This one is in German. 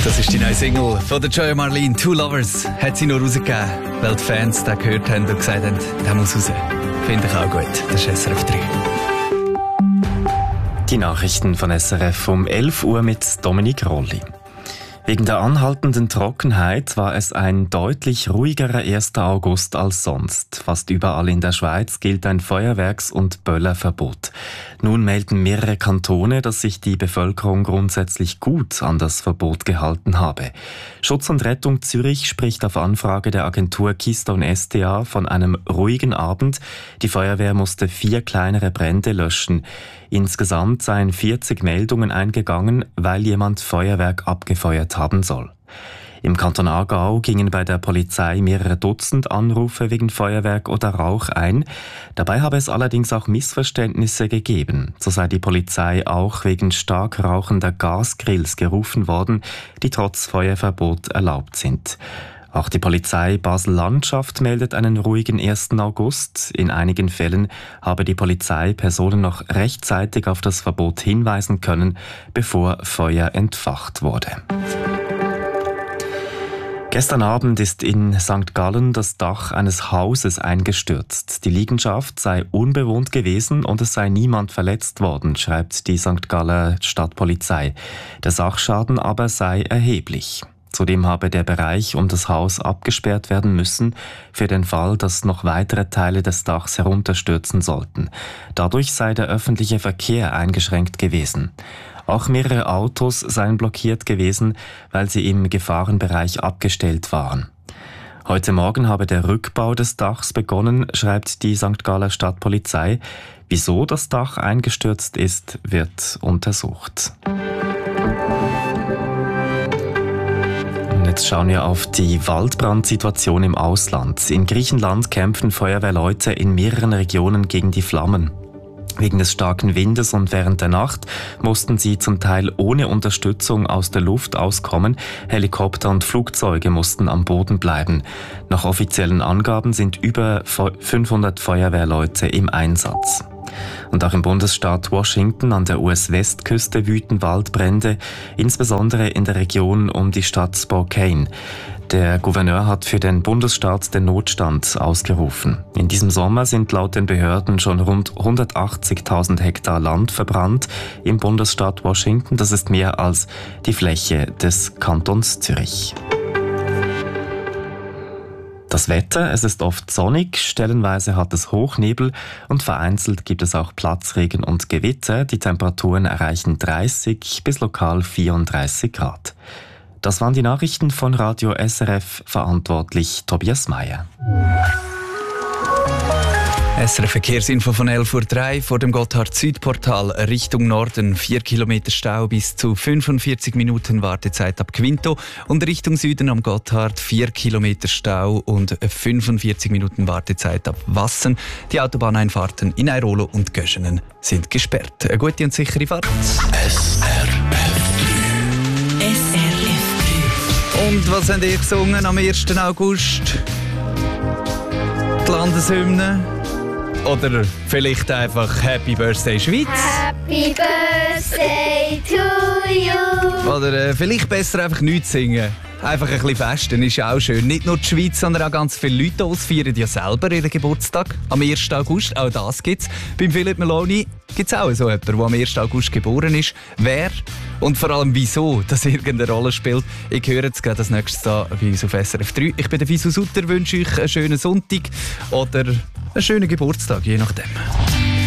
Das ist die neue Single von der Joy Marlene, «Two Lovers». Hat sie noch rausgegeben, weil die Fans den gehört haben und gesagt haben, der muss raus. Finde ich auch gut. Das ist SRF 3. Die Nachrichten von SRF um 11 Uhr mit Dominik Rolli. Wegen der anhaltenden Trockenheit war es ein deutlich ruhigerer 1. August als sonst. Fast überall in der Schweiz gilt ein Feuerwerks- und Böllerverbot. Nun melden mehrere Kantone, dass sich die Bevölkerung grundsätzlich gut an das Verbot gehalten habe. Schutz und Rettung Zürich spricht auf Anfrage der Agentur Keystone SDA von einem ruhigen Abend. Die Feuerwehr musste 4 kleinere Brände löschen. Insgesamt seien 40 Meldungen eingegangen, weil jemand Feuerwerk abgefeuert haben soll. Im Kanton Aargau gingen bei der Polizei mehrere Dutzend Anrufe wegen Feuerwerk oder Rauch ein. Dabei habe es allerdings auch Missverständnisse gegeben. So sei die Polizei auch wegen stark rauchender Gasgrills gerufen worden, die trotz Feuerverbot erlaubt sind. Auch die Polizei Basel-Landschaft meldet einen ruhigen 1. August. In einigen Fällen habe die Polizei Personen noch rechtzeitig auf das Verbot hinweisen können, bevor Feuer entfacht wurde. Gestern Abend ist in St. Gallen das Dach eines Hauses eingestürzt. Die Liegenschaft sei unbewohnt gewesen und es sei niemand verletzt worden, schreibt die St. Galler Stadtpolizei. Der Sachschaden aber sei erheblich. Zudem habe der Bereich um das Haus abgesperrt werden müssen, für den Fall, dass noch weitere Teile des Dachs herunterstürzen sollten. Dadurch sei der öffentliche Verkehr eingeschränkt gewesen. Auch mehrere Autos seien blockiert gewesen, weil sie im Gefahrenbereich abgestellt waren. Heute Morgen habe der Rückbau des Dachs begonnen, schreibt die St. Galler Stadtpolizei. Wieso das Dach eingestürzt ist, wird untersucht. Jetzt schauen wir auf die Waldbrandsituation im Ausland. In Griechenland kämpfen Feuerwehrleute in mehreren Regionen gegen die Flammen. Wegen des starken Windes und während der Nacht mussten sie zum Teil ohne Unterstützung aus der Luft auskommen. Helikopter und Flugzeuge mussten am Boden bleiben. Nach offiziellen Angaben sind über 500 Feuerwehrleute im Einsatz. Und auch im Bundesstaat Washington an der US-Westküste wüten Waldbrände, insbesondere in der Region um die Stadt Spokane. Der Gouverneur hat für den Bundesstaat den Notstand ausgerufen. In diesem Sommer sind laut den Behörden schon rund 180.000 Hektar Land verbrannt im Bundesstaat Washington. Das ist mehr als die Fläche des Kantons Zürich. Das Wetter, es ist oft sonnig, stellenweise hat es Hochnebel und vereinzelt gibt es auch Platzregen und Gewitter. Die Temperaturen erreichen 30 bis lokal 34 Grad. Das waren die Nachrichten von Radio SRF, verantwortlich Tobias Meyer. SRF Verkehrsinfo von 11.03 Uhr vor dem Gotthard-Süd-Portal Richtung Norden. 4 Kilometer Stau bis zu 45 Minuten Wartezeit ab Quinto. Und Richtung Süden am Gotthard 4 Kilometer Stau und 45 Minuten Wartezeit ab Wassen. Die Autobahneinfahrten in Airolo und Göschenen sind gesperrt. Eine gute und sichere Fahrt. SRF 3. Und was haben ihr gesungen am 1. August? Die Landeshymne? Oder vielleicht einfach Happy Birthday Schweiz? Happy Birthday to you! Oder vielleicht besser einfach nichts singen. Einfach ein bisschen festen ist ja auch schön. Nicht nur die Schweiz, sondern auch ganz viele Leute aus feiern ja selber ihren Geburtstag am 1. August. Auch das gibt's. Beim Philipp Meloni gibt es auch so jemanden, der am 1. August geboren ist. Wer und vor allem wieso das irgendeine Rolle spielt, ich höre jetzt gerade das nächste bei uns auf SRF 3. Ich bin der Visu Sutter, wünsche euch einen schönen Sonntag oder einen schönen Geburtstag, je nachdem.